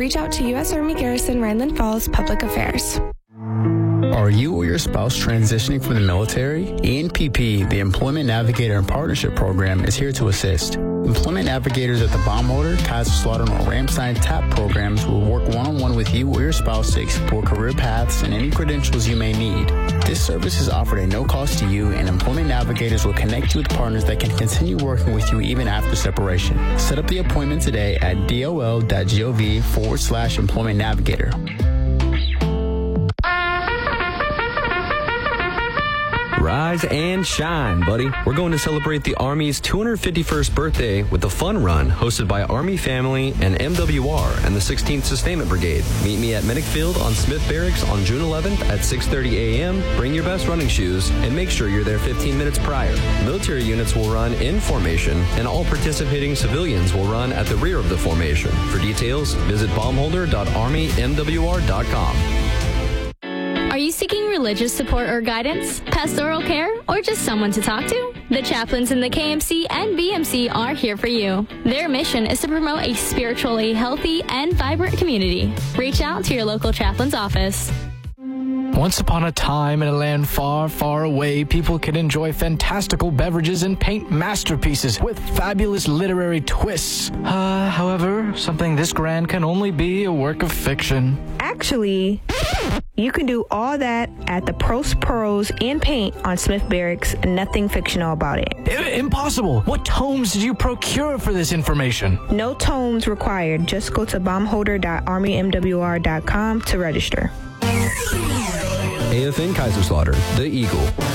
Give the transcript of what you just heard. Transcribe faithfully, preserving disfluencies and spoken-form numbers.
reach out to U S Army Garrison Rhineland Falls Public Affairs. Are you or your spouse transitioning from the military? E N P P, the Employment Navigator and Partnership Program, is here to assist. Employment navigators at the Baumholder, Kaiserslautern, or Ramstein TAP programs will work one-on-one with you or your spouse to explore career paths and any credentials you may need. This service is offered at no cost to you, and Employment Navigators will connect you with partners that can continue working with you even after separation. Set up the appointment today at dol.gov forward slash employment navigator. Rise and shine, buddy. We're going to celebrate the Army's two hundred fifty-first birthday with a fun run hosted by Army Family and M W R and the sixteenth Sustainment Brigade. Meet me at Minnick Field on Smith Barracks on June eleventh at six thirty a.m. Bring your best running shoes and make sure you're there fifteen minutes prior. Military units will run in formation, and all participating civilians will run at the rear of the formation. For details, visit baumholder dot army m w r dot com. Are you seeking religious support or guidance, pastoral care, or just someone to talk to? The chaplains in the K M C and B M C are here for you. Their mission is to promote a spiritually healthy and vibrant community. Reach out to your local chaplain's office. Once upon a time in a land far, far away, people could enjoy fantastical beverages and paint masterpieces with fabulous literary twists. Uh, however, something this grand can only be a work of fiction. Actually, you can do all that at the Pros Prose and Paint on Smith Barracks. Nothing fictional about it. I- impossible! What tomes did you procure for this information? No tomes required. Just go to baumholder dot army m w r dot com to register. A F N Kaiserslautern, the Eagle.